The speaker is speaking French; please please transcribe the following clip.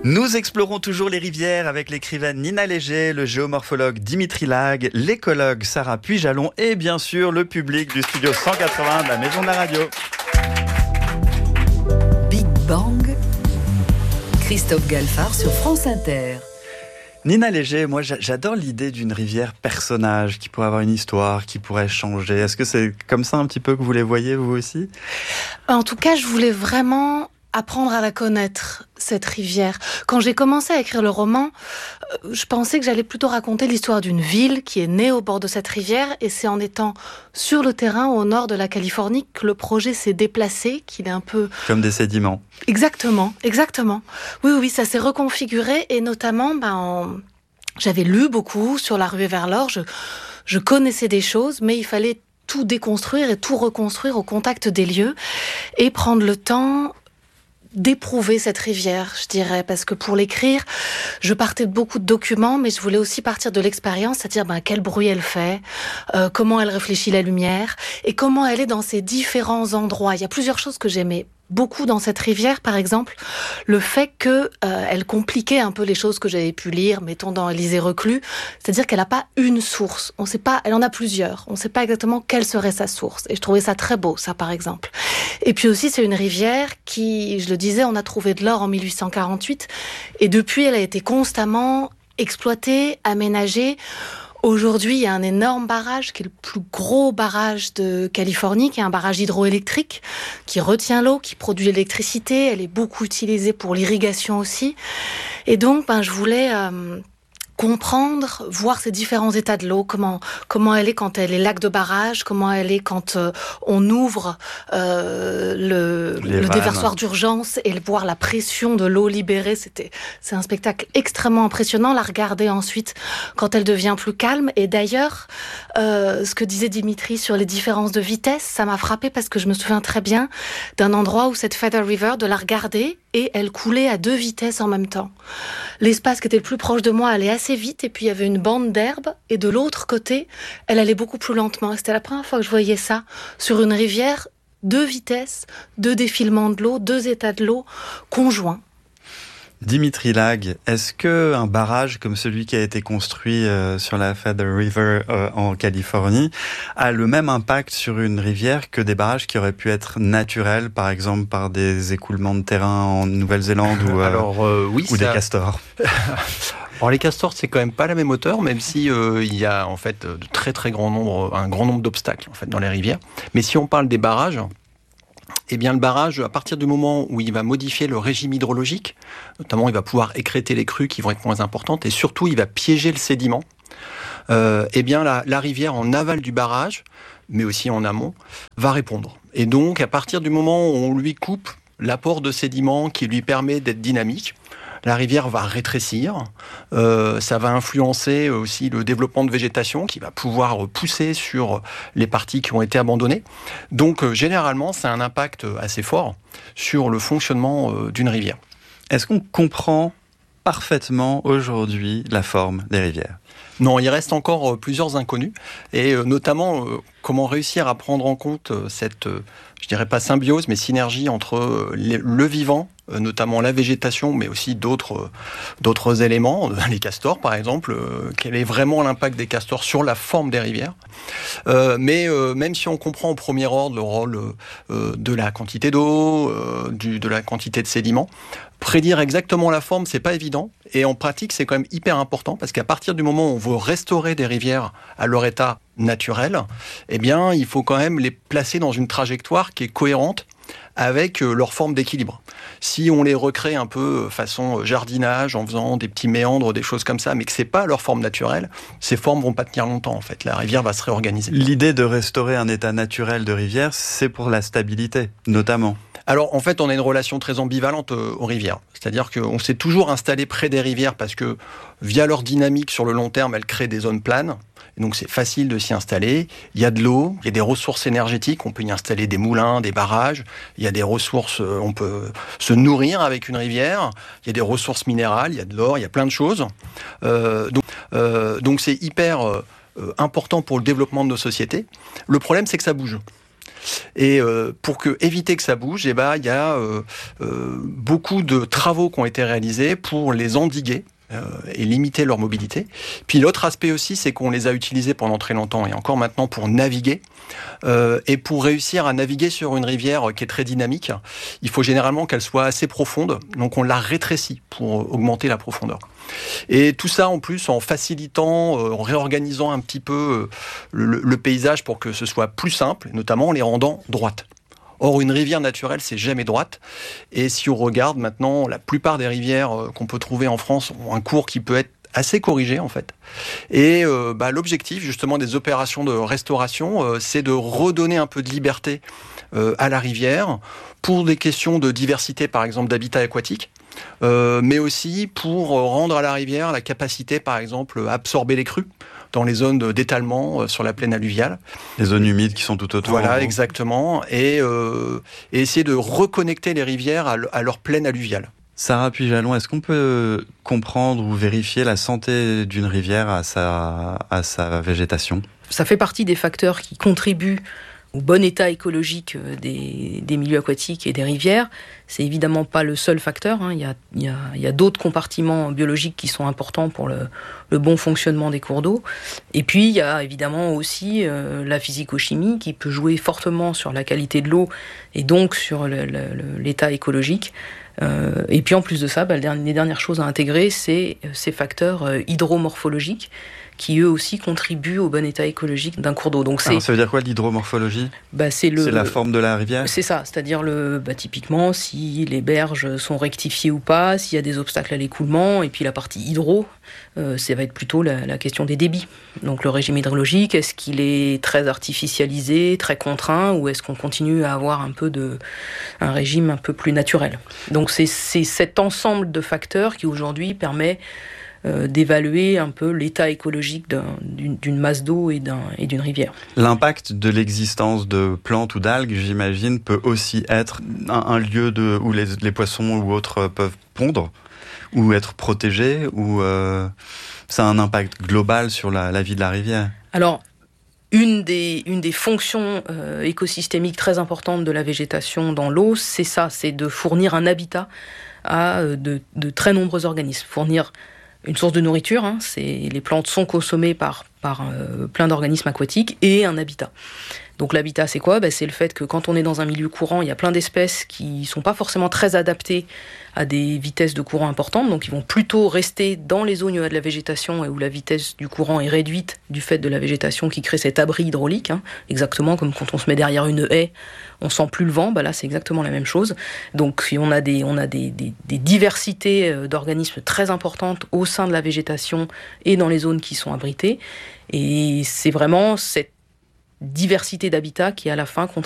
Nous explorons toujours les rivières avec l'écrivaine Nina Léger, le géomorphologue Dimitri Lag, l'écologue Sarah Puy-Jalon et bien sûr le public du studio 180 de la Maison de la Radio. Big Bang, Christophe Galfard sur France Inter. Nina Léger, moi j'adore l'idée d'une rivière personnage qui pourrait avoir une histoire, qui pourrait changer. Est-ce que c'est comme ça un petit peu que vous les voyez vous aussi ? En tout cas, je voulais vraiment apprendre à la connaître, cette rivière. Quand j'ai commencé à écrire le roman, je pensais que j'allais plutôt raconter l'histoire d'une ville qui est née au bord de cette rivière, et c'est en étant sur le terrain au nord de la Californie que le projet s'est déplacé, qu'il est un peu... Comme des sédiments. Exactement. Oui, ça s'est reconfiguré, et notamment, j'avais lu beaucoup sur la ruée vers l'or, je connaissais des choses, mais il fallait tout déconstruire et tout reconstruire au contact des lieux, et prendre le temps d'éprouver cette rivière, je dirais, parce que pour l'écrire, je partais de beaucoup de documents, mais je voulais aussi partir de l'expérience, c'est-à-dire quel bruit elle fait, comment elle réfléchit la lumière, et comment elle est dans ces différents endroits. Il y a plusieurs choses que j'aimais beaucoup dans cette rivière, par exemple, le fait que elle compliquait un peu les choses que j'avais pu lire, mettons dans Élisée Reclus, c'est-à-dire qu'elle n'a pas une source, on sait pas, elle en a plusieurs, on ne sait pas exactement quelle serait sa source, et je trouvais ça très beau, ça par exemple. Et puis aussi, c'est une rivière qui, je le disais, on a trouvé de l'or en 1848, et depuis, elle a été constamment exploitée, aménagée. Aujourd'hui, il y a un énorme barrage qui est le plus gros barrage de Californie, qui est un barrage hydroélectrique qui retient l'eau, qui produit l'électricité. Elle est beaucoup utilisée pour l'irrigation aussi. Et donc, je voulais comprendre, voir ces différents états de l'eau, comment elle est quand elle est lac de barrage, comment elle est quand on ouvre le déversoir d'urgence et voir la pression de l'eau libérée. C'est un spectacle extrêmement impressionnant, la regarder ensuite quand elle devient plus calme. Et d'ailleurs, ce que disait Dimitri sur les différences de vitesse, ça m'a frappé parce que je me souviens très bien d'un endroit où cette Feather River, de la regarder, et elle coulait à 2 vitesses en même temps. L'espace qui était le plus proche de moi allait assez vite, et puis il y avait une bande d'herbe, et de l'autre côté, elle allait beaucoup plus lentement. Et c'était la première fois que je voyais ça sur une rivière, 2 vitesses, 2 défilements de l'eau, 2 états de l'eau conjoints. Dimitri Lag, est-ce qu'un barrage comme celui qui a été construit sur la Feather River en Californie a le même impact sur une rivière que des barrages qui auraient pu être naturels, par exemple par des écoulements de terrain en Nouvelle-Zélande ou des castors? Alors les castors, c'est quand même pas la même hauteur, même si il y a en fait de très très un grand nombre d'obstacles en fait dans les rivières. Mais si on parle des barrages, eh bien, le barrage, à partir du moment où il va modifier le régime hydrologique, notamment il va pouvoir écrêter les crues qui vont être moins importantes, et surtout il va piéger le sédiment, eh bien la rivière en aval du barrage, mais aussi en amont, va répondre. Et donc à partir du moment où on lui coupe l'apport de sédiments qui lui permet d'être dynamique, la rivière va rétrécir, ça va influencer aussi le développement de végétation qui va pouvoir pousser sur les parties qui ont été abandonnées. Donc généralement, c'est un impact assez fort sur le fonctionnement d'une rivière. Est-ce qu'on comprend parfaitement aujourd'hui la forme des rivières ? Non, il reste encore plusieurs inconnus, et notamment comment réussir à prendre en compte cette, je dirais pas symbiose, mais synergie entre le vivant, notamment la végétation, mais aussi d'autres éléments, les castors par exemple. Quel est vraiment l'impact des castors sur la forme des rivières ? Mais même si on comprend au premier ordre le rôle de la quantité d'eau, de la quantité de sédiments, prédire exactement la forme, c'est pas évident. Et en pratique, c'est quand même hyper important, parce qu'à partir du moment où on veut restaurer des rivières à leur état naturel, eh bien, il faut quand même les placer dans une trajectoire qui est cohérente avec leur forme d'équilibre. Si on les recrée un peu façon jardinage, en faisant des petits méandres, des choses comme ça, mais que c'est pas leur forme naturelle, ces formes vont pas tenir longtemps, en fait. La rivière va se réorganiser. L'idée de restaurer un état naturel de rivière, c'est pour la stabilité, notamment. Alors, en fait, on a une relation très ambivalente aux rivières. C'est-à-dire qu'on s'est toujours installé près des rivières parce que, via leur dynamique sur le long terme, elles créent des zones planes. Et donc, c'est facile de s'y installer. Il y a de l'eau, il y a des ressources énergétiques. On peut y installer des moulins, des barrages. Il y a des ressources, on peut se nourrir avec une rivière. Il y a des ressources minérales, il y a de l'or, il y a plein de choses. Donc, c'est hyper important pour le développement de nos sociétés. Le problème, c'est que ça bouge. Et pour éviter que ça bouge, il y a beaucoup de travaux qui ont été réalisés pour les endiguer et limiter leur mobilité. Puis l'autre aspect aussi, c'est qu'on les a utilisés pendant très longtemps et encore maintenant pour naviguer. Et pour réussir à naviguer sur une rivière qui est très dynamique, il faut généralement qu'elle soit assez profonde. Donc on la rétrécit pour augmenter la profondeur. Et tout ça en plus en facilitant, en réorganisant un petit peu le paysage pour que ce soit plus simple, notamment en les rendant droites. Or, une rivière naturelle, c'est jamais droite. Et si on regarde maintenant, la plupart des rivières qu'on peut trouver en France ont un cours qui peut être assez corrigé, en fait. Et l'objectif, justement, des opérations de restauration, c'est de redonner un peu de liberté à la rivière pour des questions de diversité, par exemple, d'habitat aquatique. Mais aussi pour rendre à la rivière la capacité, par exemple, à absorber les crues dans les zones d'étalement sur la plaine alluviale. Les zones humides qui sont tout autour. Voilà, exactement. Et essayer de reconnecter les rivières à leur plaine alluviale. Sarah Puy-Jalon, est-ce qu'on peut comprendre ou vérifier la santé d'une rivière à sa végétation ? Ça fait partie des facteurs qui contribuent au bon état écologique des milieux aquatiques et des rivières. C'est évidemment pas le seul facteur. Il y a d'autres compartiments biologiques qui sont importants pour le bon fonctionnement des cours d'eau. Et puis, il y a évidemment aussi la physico-chimie qui peut jouer fortement sur la qualité de l'eau et donc sur l'état écologique. Et puis, en plus de ça, les dernières choses à intégrer, c'est ces facteurs hydromorphologiques qui eux aussi contribuent au bon état écologique d'un cours d'eau. Donc ça veut dire quoi l'hydromorphologie ? C'est la forme de la rivière ? C'est ça, c'est-à-dire typiquement si les berges sont rectifiées ou pas, s'il y a des obstacles à l'écoulement, et puis la partie hydro, ça va être plutôt la question des débits. Donc le régime hydrologique, est-ce qu'il est très artificialisé, très contraint, ou est-ce qu'on continue à avoir un régime un peu plus naturel ? Donc c'est cet ensemble de facteurs qui aujourd'hui permet d'évaluer un peu l'état écologique d'une masse d'eau et d'une rivière. L'impact de l'existence de plantes ou d'algues, j'imagine, peut aussi être un lieu où les poissons ou autres peuvent pondre ou être protégés, ou ça a un impact global sur la vie de la rivière ? Alors, une des fonctions écosystémiques très importantes de la végétation dans l'eau, c'est ça, c'est de fournir un habitat à de très nombreux organismes, fournir une source de nourriture, les plantes sont consommées par plein d'organismes aquatiques, et un habitat. Donc l'habitat, c'est quoi ? C'est le fait que quand on est dans un milieu courant, il y a plein d'espèces qui sont pas forcément très adaptées à des vitesses de courant importantes, donc ils vont plutôt rester dans les zones où il y a de la végétation et où la vitesse du courant est réduite du fait de la végétation qui crée cet abri hydraulique, exactement comme quand on se met derrière une haie, on sent plus le vent, là c'est exactement la même chose. Donc on a des diversités d'organismes très importantes au sein de la végétation et dans les zones qui sont abritées, et c'est vraiment cette diversité d'habitats qui à la fin